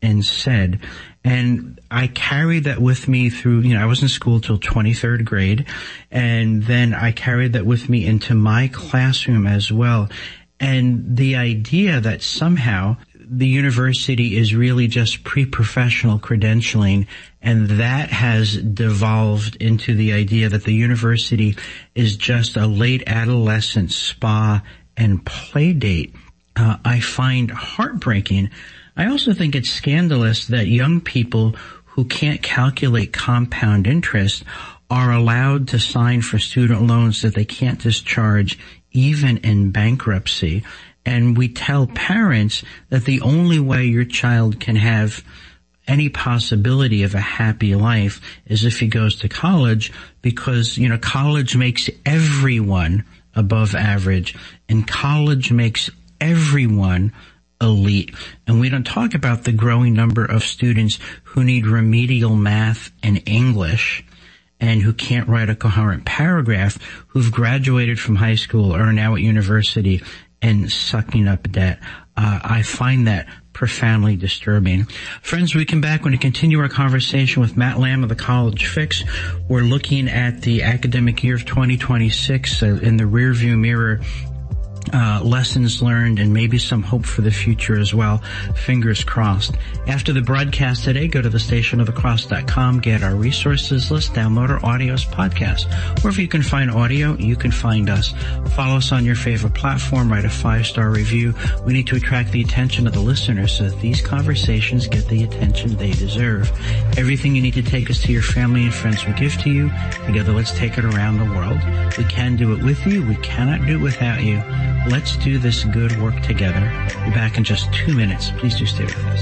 and said. And I carried that with me through, I was in school till 23rd grade, and then I carried that with me into my classroom as well. And the idea that somehow the university is really just pre-professional credentialing, and that has devolved into the idea that the university is just a late adolescent spa and play date, I find heartbreaking. I also think it's scandalous that young people who can't calculate compound interest are allowed to sign for student loans that they can't discharge even in bankruptcy. And we tell parents that the only way your child can have any possibility of a happy life is if he goes to college, because, college makes everyone above average, and college makes everyone elite. And we don't talk about the growing number of students who need remedial math and English and who can't write a coherent paragraph, who've graduated from high school or are now at university and sucking up debt. I find that profoundly disturbing. Friends, we come back when we continue our conversation with Matt Lamb of the College Fix. We're looking at the academic year of 2026 in the rearview mirror. Lessons learned and maybe some hope for the future as well. Fingers crossed. After the broadcast today, go to thestationofthecross.com, get our resources list, download our audios podcast. Wherever you can find audio, you can find us. Follow us on your favorite platform, write a 5-star review. We need to attract the attention of the listeners so that these conversations get the attention they deserve. Everything you need to take us to your family and friends will give to you. Together, let's take it around the world. We can do it with you. We cannot do it without you. Let's do this good work together. We'll be back in just 2 minutes. Please do stay with us.